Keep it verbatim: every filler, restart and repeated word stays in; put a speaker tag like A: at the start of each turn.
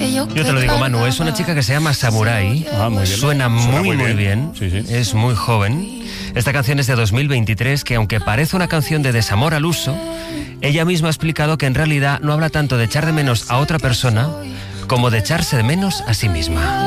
A: Yo te lo digo, Manu, es una chica que se llama Samurai.
B: Ah, muy bien.
A: Suena muy,
B: Suena muy
A: muy
B: bien.
A: bien.
B: Sí, sí.
A: Es muy joven. Esta canción es de dos mil veintitrés, que aunque parece una canción de desamor al uso, ella misma ha explicado que en realidad no habla tanto de echar de menos a otra persona como de echarse de menos a sí misma.